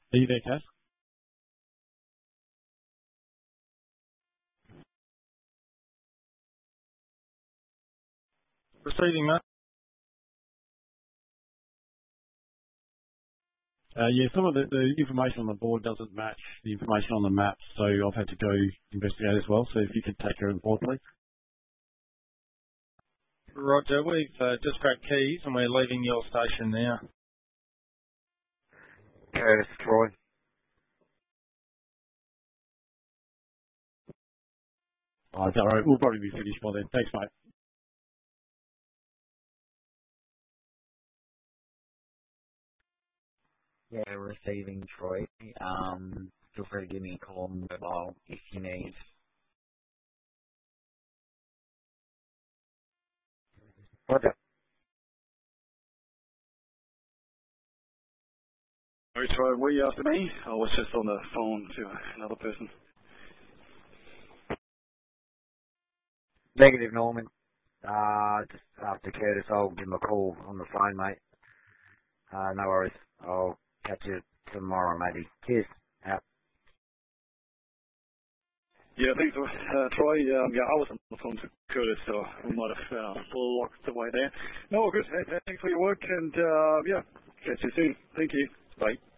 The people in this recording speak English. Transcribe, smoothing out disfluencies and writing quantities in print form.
Are you there, Kath? Receiving, mate. Yeah, some of the information on the board doesn't match the information on the map, so I've had to go investigate as well. So if you could take care of the board, please. Roger, we've just grabbed keys and we're leaving your station now. Curtis, Troy. Oh, is that right? We'll probably be finished by then. Thanks, mate. Yeah, receiving, Troy. Feel free to give me a call on mobile if you need. Roger. Sorry, Troy, were you after me? I was just on the phone to another person. Negative, Norman. Just after Curtis, I'll give him a call on the phone, mate. No worries. I'll catch you tomorrow, matey. Cheers. Out. Yeah, thanks, Troy. Yeah, I was on the phone to Curtis, so we might have blocked the way there. No, good. Hey, thanks for your work, and yeah, catch you soon. Thank you. Bye.